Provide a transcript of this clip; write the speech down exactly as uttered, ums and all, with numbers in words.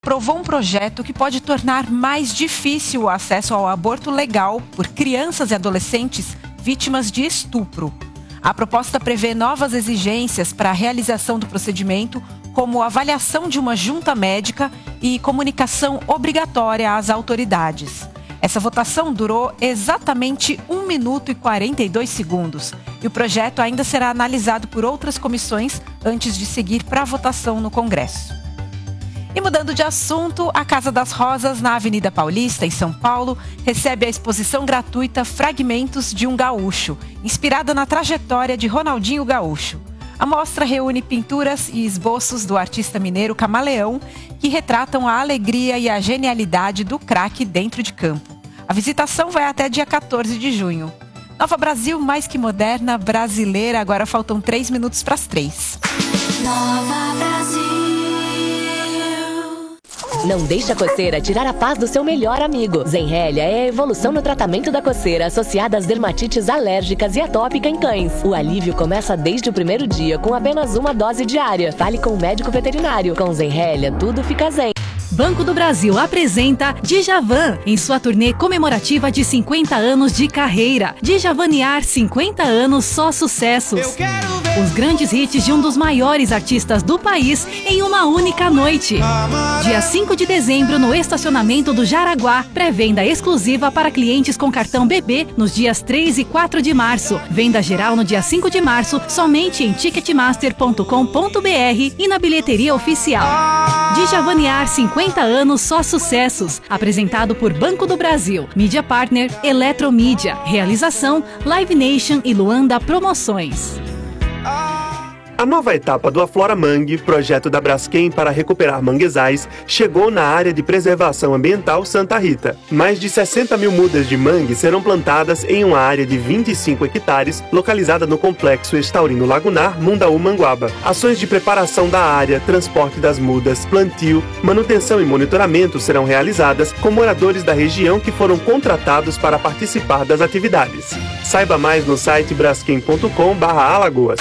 aprovou um projeto que pode tornar mais difícil o acesso ao aborto legal por crianças e adolescentes vítimas de estupro. A proposta prevê novas exigências para a realização do procedimento, como avaliação de uma junta médica e comunicação obrigatória às autoridades. Essa votação durou exatamente um minuto e quarenta e dois segundos e o projeto ainda será analisado por outras comissões antes de seguir para a votação no Congresso. E mudando de assunto, a Casa das Rosas, na Avenida Paulista, em São Paulo, recebe a exposição gratuita Fragmentos de um Gaúcho, inspirada na trajetória de Ronaldinho Gaúcho. A mostra reúne pinturas e esboços do artista mineiro Camaleão, que retratam a alegria e a genialidade do craque dentro de campo. A visitação vai até dia quatorze de junho. Nova Brasil, mais que moderna, brasileira. Agora faltam três minutos para as três. Nova Brasil. Não deixe a coceira tirar a paz do seu melhor amigo. Zenrelia é a evolução no tratamento da coceira associada às dermatites alérgicas e atópica em cães. O alívio começa desde o primeiro dia com apenas uma dose diária. Fale com o médico veterinário. Com Zenrelia, tudo fica zen. Banco do Brasil apresenta Djavan em sua turnê comemorativa de cinquenta anos de carreira. Djavanear cinquenta anos, só sucessos. Eu quero ver os grandes hits de um dos maiores artistas do país em uma única noite. Dia cinco de dezembro no estacionamento do Jaraguá. Pré-venda exclusiva para clientes com cartão B B nos dias três e quatro de março. Venda geral no dia cinco de março somente em ticketmaster ponto com ponto br e na bilheteria oficial. Djavanear cinquenta anos, só sucessos. Apresentado por Banco do Brasil. Mídia Partner Eletromídia. Realização Live Nation e Luanda Promoções. A nova etapa do Aflora Mangue, projeto da Braskem para recuperar manguezais, chegou na área de preservação ambiental Santa Rita. Mais de sessenta mil mudas de mangue serão plantadas em uma área de vinte e cinco hectares, localizada no Complexo Estaurino Lagunar, Mundaú, Manguaba. Ações de preparação da área, transporte das mudas, plantio, manutenção e monitoramento serão realizadas com moradores da região que foram contratados para participar das atividades. Saiba mais no site braskem ponto com barra Alagoas.